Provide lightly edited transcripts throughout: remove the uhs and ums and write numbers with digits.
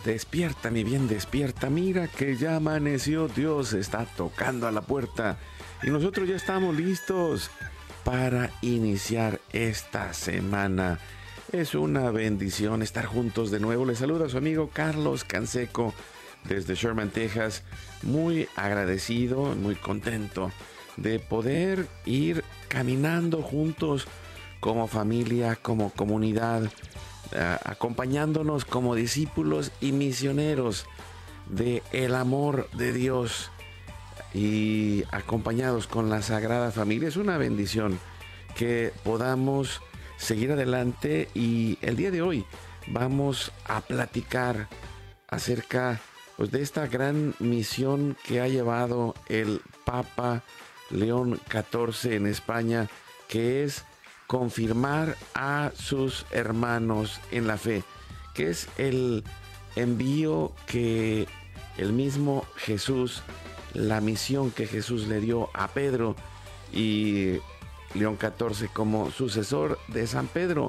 Despierta, mi bien, despierta. Mira que ya amaneció. Dios está tocando a la puerta. Y nosotros ya estamos listos para iniciar esta semana. Es una bendición estar juntos de nuevo. Les saluda a su amigo Carlos Canseco desde Sherman, Texas. Muy agradecido, muy contento de poder ir caminando juntos como familia, como comunidad, acompañándonos como discípulos y misioneros de el amor de Dios y acompañados con la Sagrada Familia. Es una bendición que podamos seguir adelante, y el día de hoy vamos a platicar acerca de esta gran misión que ha llevado el Papa León XIV en España, que es confirmar a sus hermanos en la fe, que es el envío que el mismo Jesús, la misión que Jesús le dio a Pedro, y León XIV, como sucesor de San Pedro,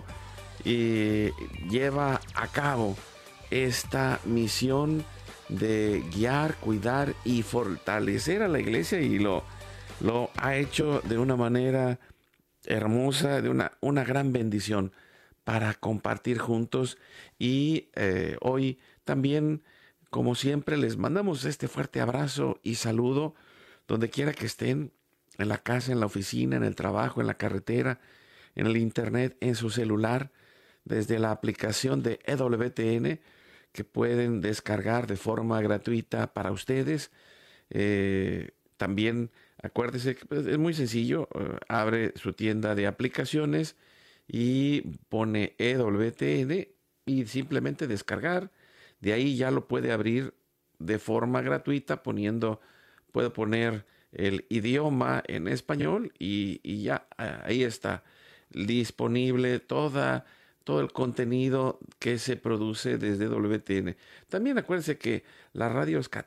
lleva a cabo esta misión de guiar, cuidar y fortalecer a la iglesia, y lo ha hecho de una manera hermosa, de una gran bendición para compartir juntos. Y hoy también, como siempre, les mandamos este fuerte abrazo y saludo donde quiera que estén, en la casa, en la oficina, en el trabajo, en la carretera, en el internet, en su celular, desde la aplicación de EWTN, que pueden descargar de forma gratuita para ustedes. También acuérdese que es muy sencillo. Abre su tienda de aplicaciones y pone EWTN y simplemente descargar. De ahí ya lo puede abrir de forma gratuita puede poner el idioma en español y ya ahí está disponible todo el contenido que se produce desde WTN. También acuérdense que las radios